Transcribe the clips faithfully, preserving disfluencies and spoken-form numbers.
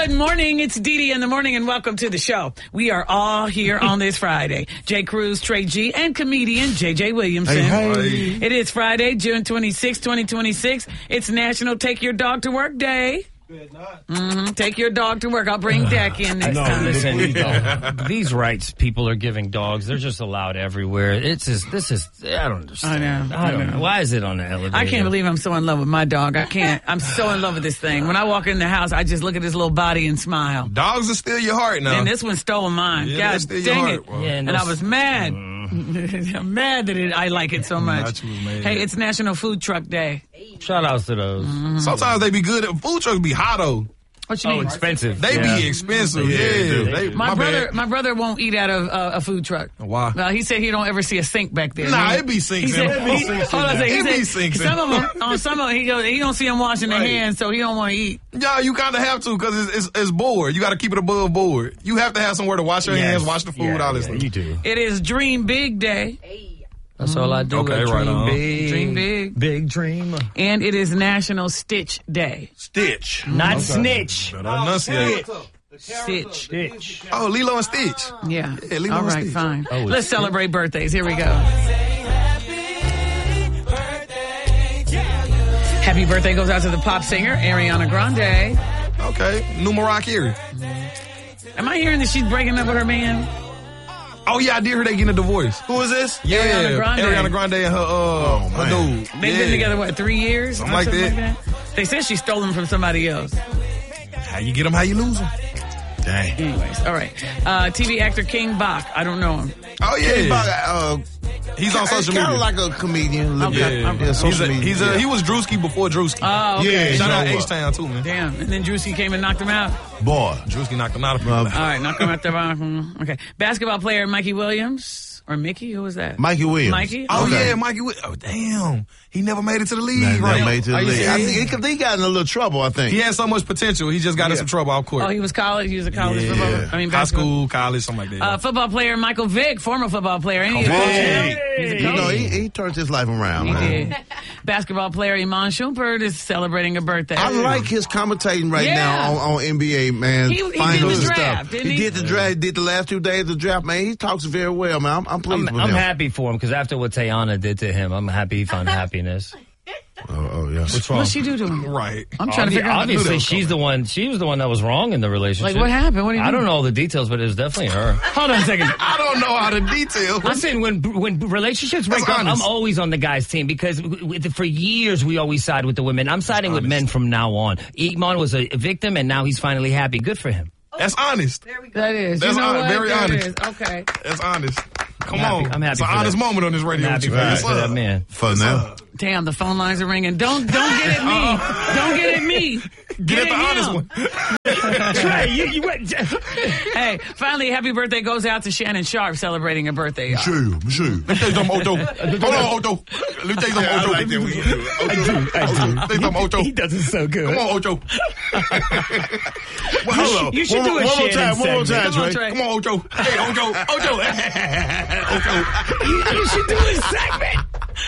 Good morning. It's Dee Dee in the morning, and welcome to the show. We are all here on this Friday. Jay Cruz, Trey G, and comedian J J Williamson. Hey, hey. It is Friday, June twenty-sixth, twenty twenty-six. It's National Take Your Dog to Work Day. Mm-hmm. Take your dog to work. I'll bring Dak in next no, time. listen, you know, these rights people are giving dogs, they're just allowed everywhere. It's just, this is, I don't understand. I know. I don't know. Why is it on the elevator? I can't believe I'm so in love with my dog. I can't. I'm so in love with this thing. When I walk in the house, I just look at his little body and smile. Dogs will steal your heart now. And this one stole mine. Yeah, God steal dang your it. heart, well. Yeah, and and I those- was mad. Mm. I'm mad that it, I like it so much. Not you was mad. Hey, it's National Food Truck Day. Shout outs to those. Mm-hmm. Sometimes they be good. Food trucks be hot though. What you Oh, mean? expensive. They Yeah. be expensive. Yeah, Yeah, they do. They- My, my brother, bad. my brother won't eat out of uh, a food truck. Why? Well, he said he don't ever see a sink back there. Nah, He- it be sinks He in said, them. It be he, sinks hold in on a them. second. It be He said sinks in some of them, on some of them, he goes, he don't see them washing their Right. hands, so he don't want to eat. Yeah, you kind of have to because it's, it's, it's board. You got to keep it above board. You have to have somewhere to wash your Yes. hands, wash the food, Yeah, all this yeah, stuff. you do. It is Dream Big Day, That's all I do. Okay, I right dream on. big. Dream big. Big dream. and it is National Stitch Day. Stitch. Not snitch. Better enunciate. Stitch. Stitch. Oh, Lilo and Stitch. Yeah. Yeah, Lilo All and right, Stitch. fine. Oh, it's Let's Stitch. celebrate birthdays. Here we go. Happy birthday goes out to the pop singer, Ariana Grande. Okay, new Mariah Carey. Am I hearing that she's breaking up with her man? Oh yeah, I did hear they getting a divorce. Who is this? Yeah, Ariana Grande. Ariana Grande and her uh, Oh, her man. dude. They've yeah. been together, what, three years? Something Or like that. They said she stole them from somebody else. How you get them? How you lose them? Dang. Anyways, all right. Uh, T V actor King Bach. I don't know him. Oh yeah, He's about, uh, he's on social kind media. of like a comedian. A little Okay, bit. okay. Yeah, he's social a, media. he's a, yeah. he was Drewski before Drewski. Oh, okay. Yeah. Shout out you know H Town too, man. Damn. And then Drewski came and knocked him out. Boy. Drewski knocked him out of Uh, people. All right, knocked him out there. Hmm, Okay. Basketball player Mikey Williams. Or Mickey? Who was that? Mikey Williams. Mikey? Oh Okay. yeah, Mikey. Wi- Oh damn, he never made it to the league. Never right? made it to the Are you league. I serious? think he, he got in a little trouble, I think. He had so much potential. He just got in some trouble off court. Oh, he was college. He was a college Yeah. football. I mean, high basketball. school, college, something like that. Uh, football player Michael Vick, former football player. Ain't he a Come coach on. now? He's a You coach. know, he, he turned his life around, He man. did. Basketball player Iman Shumpert is celebrating a birthday. I like his commentating right Yeah. now on, on N B A, man. He- he did Finals the and draft, stuff. didn't he, he? did the draft. He did the last two days of the draft, man. He talks very well, man. I'm, I'm pleased I'm, with I'm him. happy for him because after what Tayana did to him, I'm happy he found happiness. Oh, oh yeah. What's wrong? What's she do to him? right. I'm trying to Obvi- figure out. Obviously, was she's the one. She was the one that was wrong in the relationship. Like, what happened? What do you I mean? don't know all the details, but it was definitely her. Hold on a second. I don't know how to detail. Listen, when when relationships break That's up, I'm honest. always on the guy's team because w- w- for years we always side with the women. I'm siding with honest. men from now on. Iman was a victim, and now he's finally happy. Good for him. That's honest. That is. That's you know hon- what? very There it honest. is. Okay. That's honest. Come I'm happy- on. I'm happy It's an for honest that. moment on this radio. I'm with happy you, for, man. that, What's for that up? man. For now. Damn, the phone lines are ringing. Don't don't get at me. Don't get at me. Get at the him. honest one. Trey, you, you went. Hey, finally, happy birthday goes out to Shannon Sharp celebrating a birthday. y'all. Sure, sure. Let me tell you something, Ocho. Hold on, Ocho. Let me tell you something, I Ocho. like that when you do it. I do. I do. Let me tell you something, Ocho. He does it so good. Come on, Ocho. Well, hold on. You should one, do a one more Shannon time. One more segment. time, Come on, Trey. Trey. Come on, Ocho. Hey, Ocho. Ocho. Ocho. You, you should do a segment.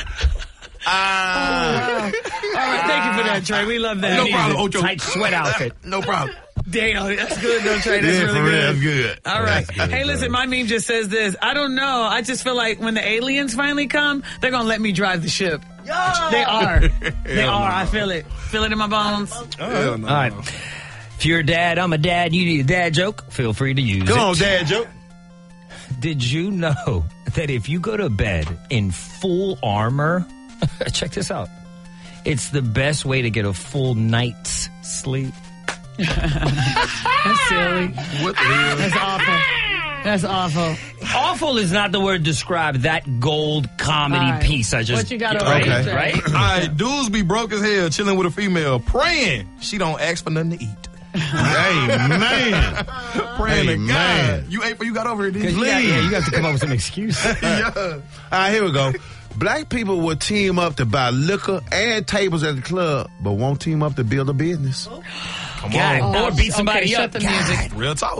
Ah. All right, thank you for that, Trey. We love that. No problem, Ocho. Tight sweat outfit. No problem. Damn, that's good, though, Trey. That's Yeah, really for real, good. that's good. All right. That's good, Hey, listen, my meme just says this. I don't know. I just feel like when the aliens finally come, they're going to let me drive the ship. They are. They Hell are. no. I feel it. Feel it in my bones. Hell no. All right. If you're a dad, I'm a dad, you need a dad joke, feel free to use Come it. on, Dad joke. Did you know that if you go to bed in full armor, check this out, it's the best way to get a full night's sleep? That's silly. What the hell? That's awful. That's awful. Awful is not the word to describe that gold comedy All right. piece I just... What you got over right, here, Okay. Trey? right? All right, dudes be broke as hell chilling with a female, praying she don't ask for nothing to eat. Hey, man. Praying Hey, to man. God. You ate for you got over it, didn't you? You got, yeah, you got to come up with some excuse. Yeah. All right, here we go. Black people will team up to buy liquor and tables at the club, but won't team up to build a business. Come God, on. or beat somebody okay, up. shut the God. music. Real talk.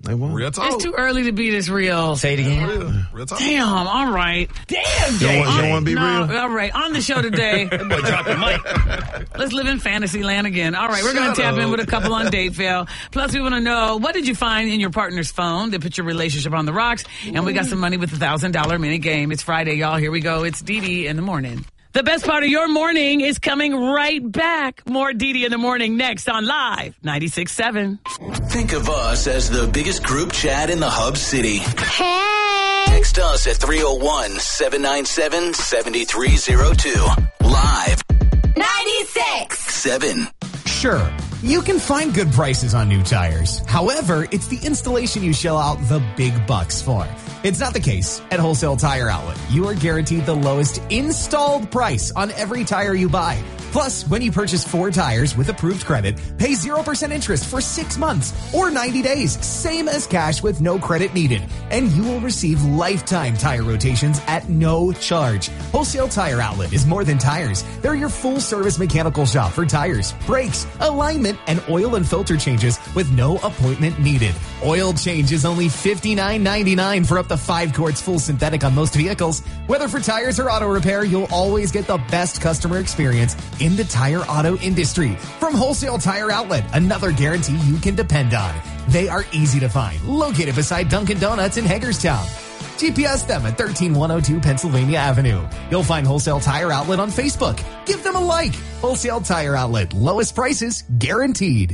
They won't. Real talk. It's too early to be this real. Say it again. Real, real talk. Damn, all right. Damn, You Jay. don't want, you don't want to be No, real? all right. On the show today, Boy, drop the mic. let's live in fantasy land again. All right, we're going Shut to tap in up. with a couple on date fail. Plus, we want to know, what did you find in your partner's phone that put your relationship on the rocks? And we got some money with the one thousand dollars mini game. It's Friday, y'all. Here we go. It's Dee Dee in the morning. The best part of your morning is coming right back. More Dee Dee in the morning next on Live ninety-six point seven. Think of us as the biggest group chat in the Hub City. Hey! Text us at three oh one, seven nine seven, seven three oh two. Live ninety-six! seven. Sure, you can find good prices on new tires. However, it's the installation you shell out the big bucks for. It's not the case at Wholesale Tire Outlet. You are guaranteed the lowest installed price on every tire you buy. Plus, when you purchase four tires with approved credit, pay zero percent interest for six months or ninety days, same as cash with no credit needed. And you will receive lifetime tire rotations at no charge. Wholesale Tire Outlet is more than tires. They're your full-service mechanical shop for tires, brakes, alignment, and oil and filter changes with no appointment needed. Oil change is only fifty-nine ninety-nine for up to five quarts full synthetic on most vehicles. Whether for tires or auto repair, you'll always get the best customer experience in the tire auto industry. From Wholesale Tire Outlet, another guarantee you can depend on. They are easy to find, located beside Dunkin' Donuts in Hagerstown. G P S them at one three one oh two Pennsylvania Avenue. You'll find Wholesale Tire Outlet on Facebook. Give them a like. Wholesale Tire Outlet, lowest prices guaranteed.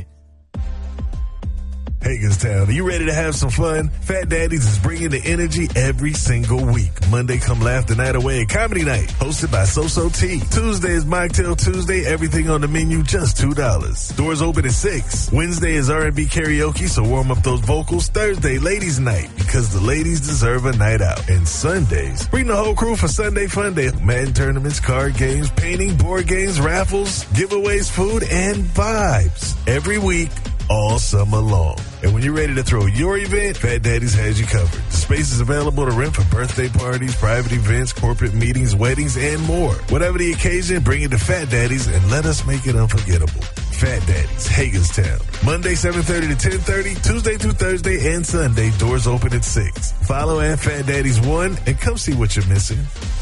Hagerstown, are you ready to have some fun? Fat Daddy's is bringing the energy every single week. Monday, come laugh the night away at Comedy Night, hosted by So-So T. Tuesday is Mocktail Tuesday, everything on the menu, just two dollars. Doors open at six. Wednesday is R and B karaoke, so warm up those vocals. Thursday, Ladies Night, because the ladies deserve a night out. And Sundays, bring the whole crew for Sunday Fun Day. Madden tournaments, card games, painting, board games, raffles, giveaways, food, and vibes. Every week, all summer long. And when you're ready to throw your event, Fat Daddy's has you covered. The space is available to rent for birthday parties, private events, corporate meetings, weddings, and more. Whatever the occasion, bring it to Fat Daddy's and let us make it unforgettable. Fat Daddy's, Hagerstown. Monday, seven thirty to ten thirty, Tuesday through Thursday, and Sunday. Doors open at six. Follow at Fat Daddy's one and come see what you're missing.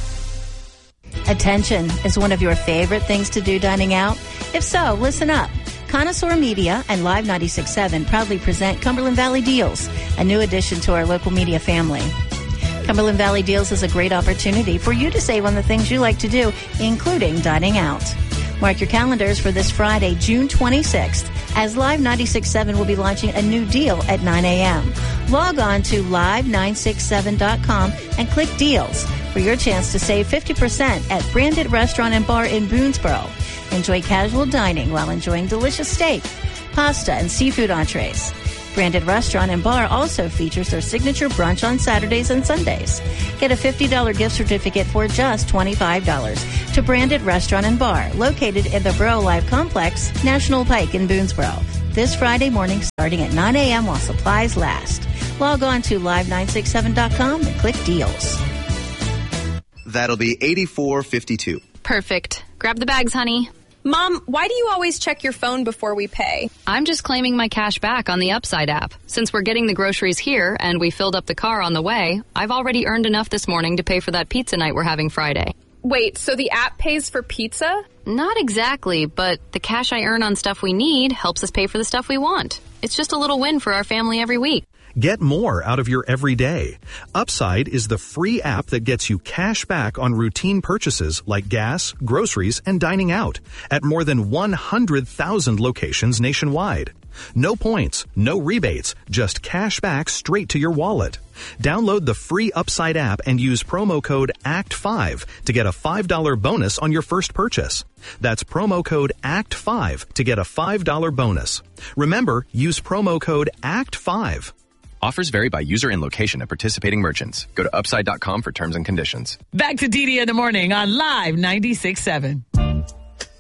Attention is one of your favorite things to do dining out? If so, listen up. Connoisseur Media and Live ninety-six point seven proudly present Cumberland Valley Deals, a new addition to our local media family. Cumberland Valley Deals is a great opportunity for you to save on the things you like to do, including dining out. Mark your calendars for this Friday, June twenty-sixth, as Live ninety-six point seven will be launching a new deal at nine a.m. Log on to live nine six seven dot com and click Deals for your chance to save fifty percent at Branded Restaurant and Bar in Boonesboro. Enjoy casual dining while enjoying delicious steak, pasta, and seafood entrees. Branded Restaurant and Bar also features their signature brunch on Saturdays and Sundays. Get a fifty dollars gift certificate for just twenty-five dollars to Branded Restaurant and Bar, located in the Borough Live Complex, National Pike in Boonesboro. This Friday morning starting at nine a.m. while supplies last. Log on to live nine six seven dot com and click Deals. That'll be eighty-four fifty-two. Perfect. Grab the bags, honey. Mom, why do you always check your phone before we pay? I'm just claiming my cash back on the Upside app. Since we're getting the groceries here and we filled up the car on the way, I've already earned enough this morning to pay for that pizza night we're having Friday. Wait, so the app pays for pizza? Not exactly, but the cash I earn on stuff we need helps us pay for the stuff we want. It's just a little win for our family every week. Get more out of your everyday. Upside is the free app that gets you cash back on routine purchases like gas, groceries, and dining out at more than one hundred thousand locations nationwide. No points, no rebates, just cash back straight to your wallet. Download the free Upside app and use promo code A C T five to get a five dollars bonus on your first purchase. That's promo code A C T five to get a five dollars bonus. Remember, use promo code A C T five. Offers vary by user and location at participating merchants. Go to upside dot com for terms and conditions. Back to Dee Dee in the morning on Live ninety-six point seven.